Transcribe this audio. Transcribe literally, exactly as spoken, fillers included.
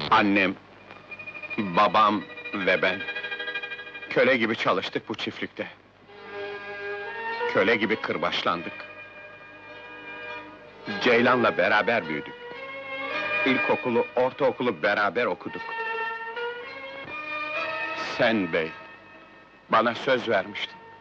Annem, babam ve ben... köle gibi çalıştık bu çiftlikte. Köle gibi kırbaçlandık. Ceylan'la beraber büyüdük. İlkokulu, ortaokulu beraber okuduk. Sen bey, bana söz vermiştin.